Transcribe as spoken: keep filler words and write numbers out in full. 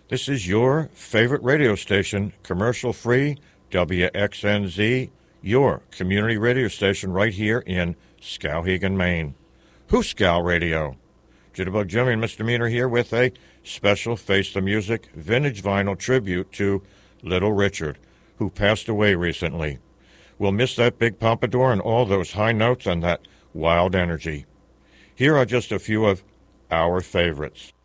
This is your favorite radio station, commercial-free, W X N Z, your community radio station right here in Skowhegan, Maine. Hooskow Radio. Jitterbug Jimmy and Misdemeanor here with a special Face the Music vintage vinyl tribute to Little Richard, who passed away recently. We'll miss that big pompadour and all those high notes and that wild energy. Here are just a few of our favorites.